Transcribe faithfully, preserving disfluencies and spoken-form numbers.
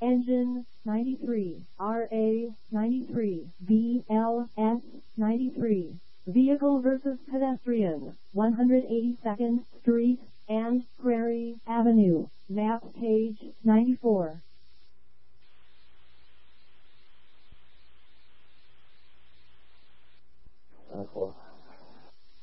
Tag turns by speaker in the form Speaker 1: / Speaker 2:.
Speaker 1: Engine, ninety-three. R A, ninety-three. B L S, ninety-three. Vehicle versus pedestrian, one hundred eighty-second Street and Prairie Avenue. Map page ninety-four.